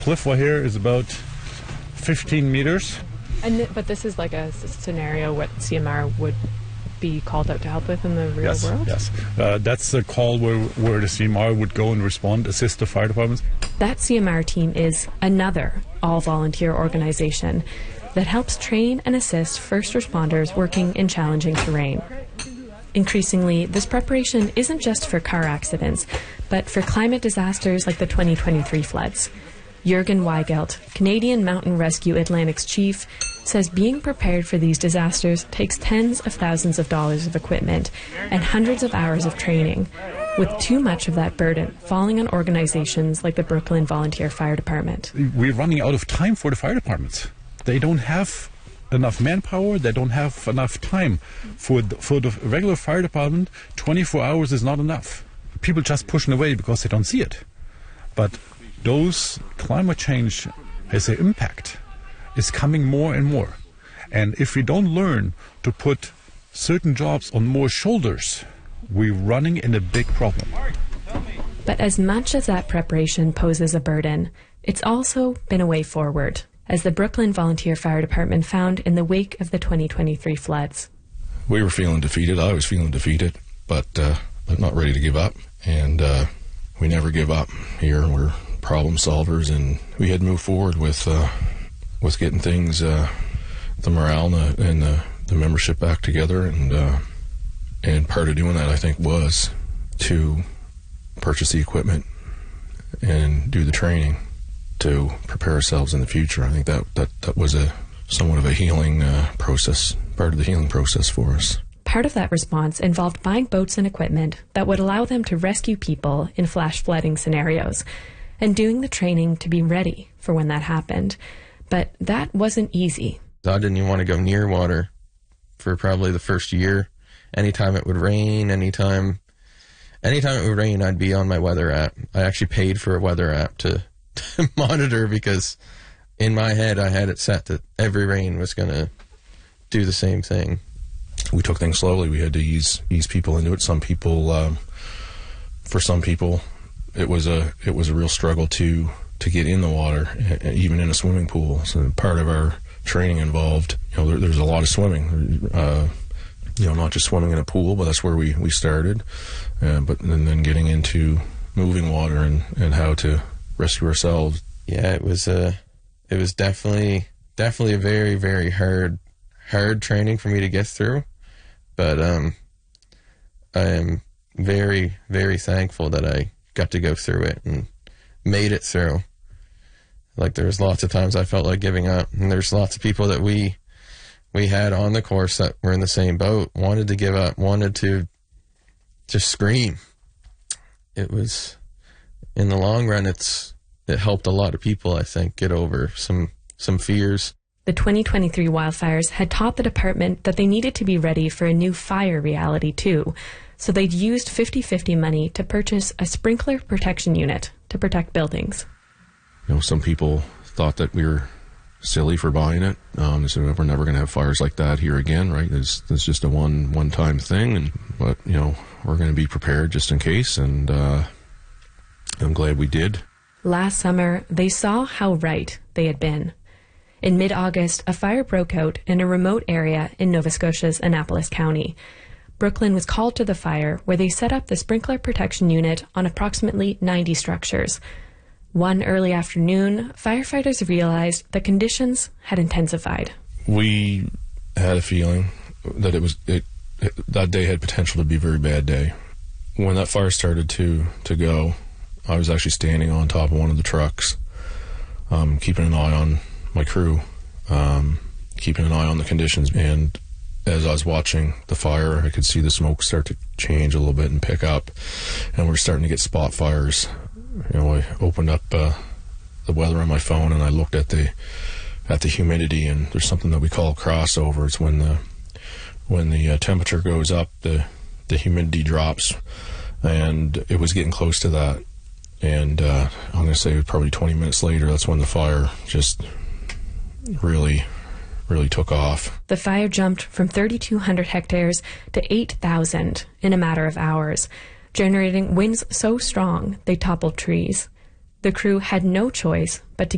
Cliff here is about 15 meters. But this is like a scenario what CMR would be called out to help with in the real world? Yes, that's the call where the CMR would go and respond, assist the fire departments. That CMR team is another all-volunteer organization that helps train and assist first responders working in challenging terrain. Increasingly, this preparation isn't just for car accidents, but for climate disasters like the 2023 floods. Jurgen Weigelt, Canadian Mountain Rescue Atlantic's chief, says being prepared for these disasters takes tens of thousands of dollars of equipment and hundreds of hours of training, with too much of that burden falling on organizations like the Brooklyn Volunteer Fire Department. We're running out of time for the fire departments. They don't have enough manpower, they don't have enough time. For the regular fire department, 24 hours is not enough. People just pushing away because they don't see it. But those climate change has an impact. Is coming more and more. And if we don't learn to put certain jobs on more shoulders, we're running in a big problem. But as much as that preparation poses a burden, it's also been a way forward, as the Brooklyn Volunteer Fire Department found in the wake of the 2023 floods. We were feeling defeated. I was feeling defeated, but not ready to give up. And we never give up here. We're problem solvers, and we had moved forward with getting things, the morale and the membership back together, and part of doing that, I think, was to purchase the equipment and do the training to prepare ourselves in the future. I think that was somewhat of a healing process, part of the healing process for us. Part of that response involved buying boats and equipment that would allow them to rescue people in flash flooding scenarios, and doing the training to be ready for when that happened. But that wasn't easy. I didn't even want to go near water for probably the first year. Anytime it would rain, anytime it would rain, I'd be on my weather app. I actually paid for a weather app to monitor, because in my head I had it set that every rain was going to do the same thing. We took things slowly. We had to ease people into it. Some people, for some people, it was a real struggle to get in the water, even in a swimming pool. So part of our training involved, there's a lot of swimming. Not just swimming in a pool, but that's where we started. But then getting into moving water and how to rescue ourselves. Yeah, it was definitely a very, very hard training for me to get through. But I am very, very thankful that I got to go through it and made it through. Like, there was lots of times I felt like giving up, and there's lots of people that we had on the course that were in the same boat, wanted to give up, wanted to just scream. It was, in the long run, it helped a lot of people, I think, get over some fears. The 2023 wildfires had taught the department that they needed to be ready for a new fire reality too, so they'd used 50-50 money to purchase a sprinkler protection unit to protect buildings. Some people thought that we were silly for buying it. They said, we're never going to have fires like that here again, right? It's just a one-time thing, but we're going to be prepared just in case, and I'm glad we did. Last summer, they saw how right they had been. In mid-August, a fire broke out in a remote area in Nova Scotia's Annapolis County. Brooklyn was called to the fire, where they set up the sprinkler protection unit on approximately 90 structures. One early afternoon, firefighters realized the conditions had intensified. We had a feeling that that day had potential to be a very bad day. When that fire started to go, I was actually standing on top of one of the trucks, keeping an eye on my crew, keeping an eye on the conditions. And as I was watching the fire, I could see the smoke start to change a little bit and pick up, and we're starting to get spot fires. I opened up the weather on my phone, and I looked at the humidity, and there's something that we call crossover. It's when the temperature goes up, the humidity drops, and it was getting close to that. And I'm going to say probably 20 minutes later, that's when the fire just really took off. The fire jumped from 3,200 hectares to 8,000 in a matter of hours, generating winds so strong they toppled trees. The crew had no choice but to